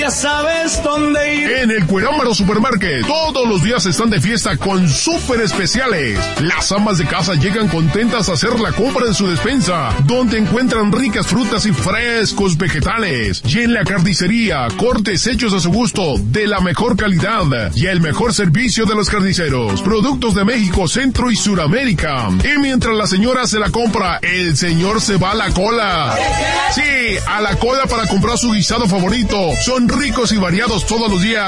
ya sabes dónde ir. En el Cuerámaro Supermarket, todos los días están de fiesta con súper especiales. Las amas de casa llegan contentas a hacer la compra de su despensa, donde encuentran ricas frutas y frescos vegetales. Y en la carnicería, cortes hechos a su gusto, de la mejor calidad y el mejor servicio de los carniceros. Productos de México, Centro y Suramérica. Y mientras la señora hace la compra, el señor se va a la cola. Sí, a la cola para comprar su guisado favorito. Son ricos y variados todos los días.